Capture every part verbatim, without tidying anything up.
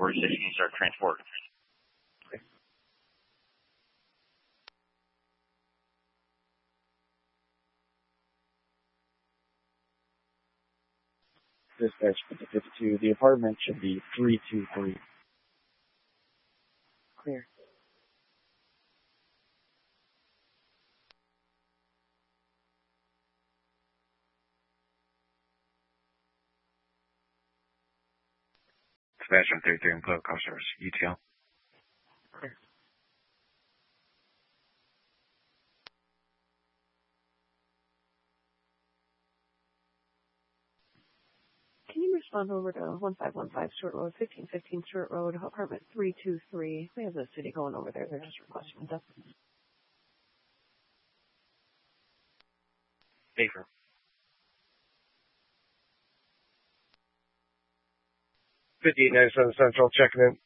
forty-six, can you start transport? Dispatch fifty-two, the apartment should be three two three. Clear. Dispatch on thirty-three and Pueblo Car Service, U T L. Clear. Can you respond over to one five one five Stewart Road, fifteen fifteen Stewart Road, apartment three two three? We have the city going over there. They're just requesting that. Safer. fifty-eight ninety-seven Central, checking in.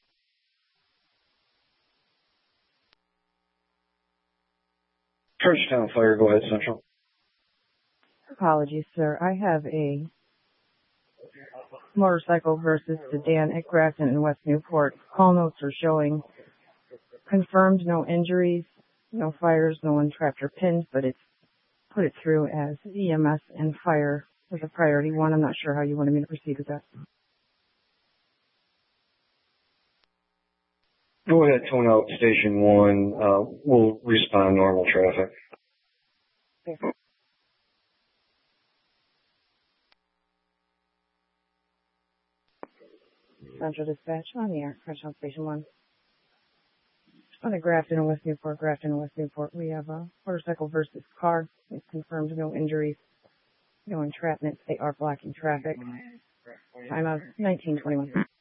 Georgetown Fire, go ahead, Central. Apologies, sir. I have a motorcycle versus sedan at Grafton and West Newport. Call notes are showing confirmed no injuries, no fires, no one trapped or pinned, but it's put it through as E M S and fire as a priority one. I'm not sure how you wanted me to proceed with that. Go ahead, tone out station one. Uh, we'll respond normal traffic. Okay. Central Dispatch on the air, crash on station one. On the Grafton and West Newport, Grafton and West Newport, we have a motorcycle versus car. It's confirmed no injuries, no entrapment. They are blocking traffic. Time of nineteen twenty-one.